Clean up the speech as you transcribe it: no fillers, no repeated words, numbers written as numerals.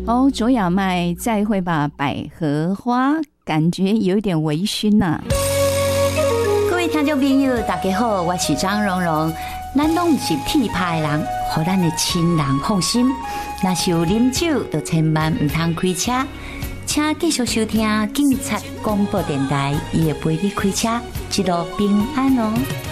哦，卓雅麦，再会吧，百合花，感觉有一点微醺呐。 各位听众朋友，大家好，我是张蓉蓉。咱拢不是铁牌的人，互咱的亲人放心。若是有啉酒，就千万唔通开车。请继续收听警察广播电台，伊会陪你开车，一路平安哦。